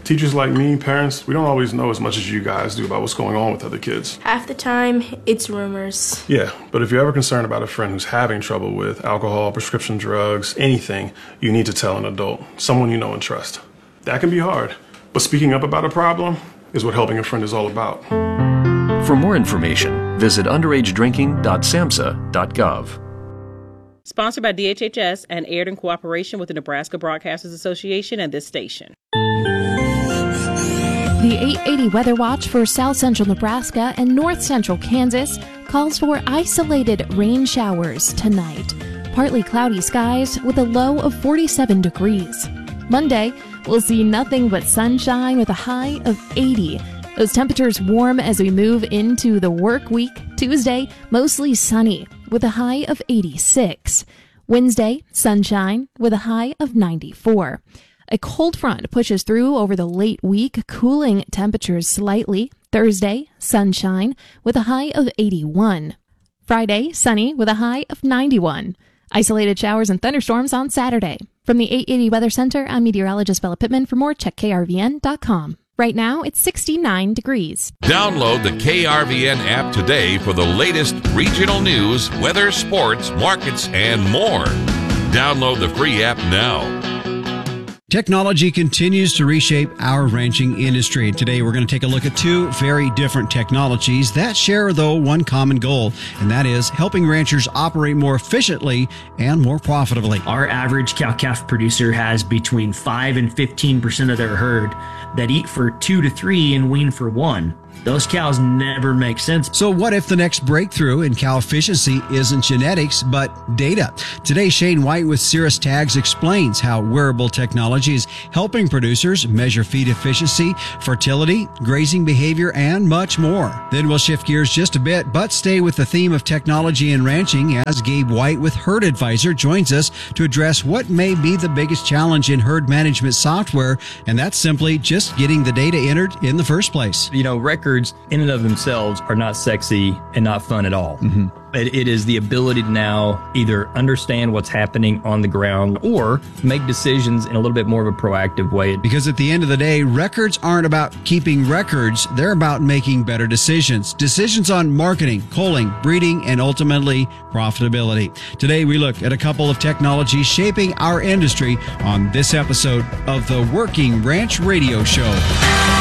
Teachers like me, parents, we don't always know as much as you guys do about what's going on with other kids. Half the time, it's rumors. Yeah, but if you're ever concerned about a friend who's having trouble with alcohol, prescription drugs, anything, you need to tell an adult, someone you know and trust. That can be hard, but speaking up about a problem is what helping a friend is all about. For more information, visit underagedrinking.samhsa.gov. Sponsored by DHHS and aired in cooperation with the Nebraska Broadcasters Association and this station. The 880 Weather Watch for South Central Nebraska and North Central Kansas calls for isolated rain showers tonight. Partly cloudy skies with a low of 47 degrees. Monday, we'll see nothing but sunshine with a high of 80. Those temperatures warm as we move into the work week. Tuesday, mostly sunny with a high of 86. Wednesday, sunshine with a high of 94. A cold front pushes through over the late week, cooling temperatures slightly. Thursday, sunshine with a high of 81. Friday, sunny with a high of 91. Isolated showers and thunderstorms on Saturday. From the 880 Weather Center, I'm meteorologist Bella Pittman. For more, check krvn.com. Right now, it's 69 degrees. Download the KRVN app today for the latest regional news, weather, sports, markets, and more. Download the free app now. Technology continues to reshape our ranching industry. Today, we're going to take a look at two very different technologies that share, though, one common goal, and that is helping ranchers operate more efficiently and more profitably. Our average cow-calf producer has between 5 and 15% of their herd that eat for 2 to 3 and wean for 1. Those cows never make sense. So what if the next breakthrough in cow efficiency isn't genetics, but data? Today, Shane White with Cirrus Tags explains how wearable technology is helping producers measure feed efficiency, fertility, grazing behavior, and much more. Then we'll shift gears just a bit, but stay with the theme of technology and ranching as Gabe White with Herd Advisor joins us to address what may be the biggest challenge in herd management software, and that's simply just getting the data entered in the first place. You know, records in and of themselves are not sexy and not fun at all. Mm-hmm. It is the ability to now either understand what's happening on the ground or make decisions in a little bit more of a proactive way. Because at the end of the day, records aren't about keeping records. They're about making better decisions. Decisions on marketing, culling, breeding, and ultimately profitability. Today, we look at a couple of technologies shaping our industry on this episode of the Working Ranch Radio Show.